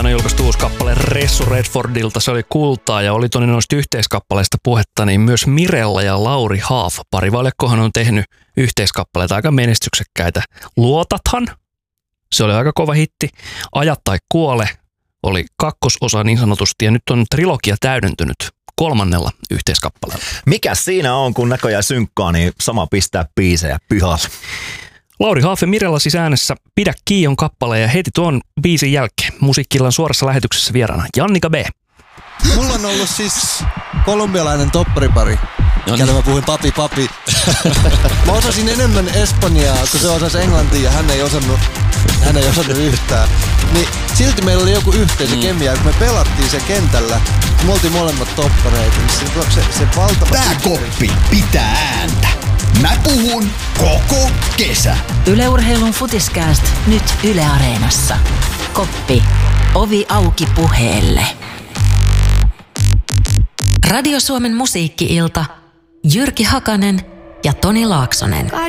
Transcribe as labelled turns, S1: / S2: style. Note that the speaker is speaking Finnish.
S1: lauantaina julkaistu uusi kappale Ressu Redfordilta. Se oli kultaa ja oli tuonne noista yhteiskappaleista puhetta, niin myös Mirella ja Lauri Haaf. Parivaljakkohan on tehnyt yhteiskappaleita aika menestyksekkäitä. Luotathan, se oli aika kova hitti. Aja tai kuole oli kakkososa niin sanotusti ja nyt on trilogia täydentynyt 3. yhteiskappaleella.
S2: Mikä siinä on, kun näköjään synkkaa, niin sama pistää biisejä pihalle?
S1: Lauri Haaf ja Mirella siis äänessä Pidä Kiion kappale ja heti tuon biisin jälkeen Musiikki-illan suorassa lähetyksessä vieraana Jannika B.
S3: Mulla on ollut siis kolumbialainen topparipari, kelle mä puhuin papi. Mä osasin enemmän espanjaa, kun se osasi englantia ja hän ei osannut yhtään. Niin silti meillä oli joku yhteisö kemia, kun me pelattiin se kentällä, me oltiin molemmat toppareita, niin se valtava...
S4: Tää koppi pitää ääntä. Mä puhun koko kesä.
S5: Yle Urheilun Futiskääst nyt Yle Areenassa. Koppi. Ovi auki puheelle. Radio Suomen musiikki-ilta. Jyrki Hakanen ja Toni Laaksonen.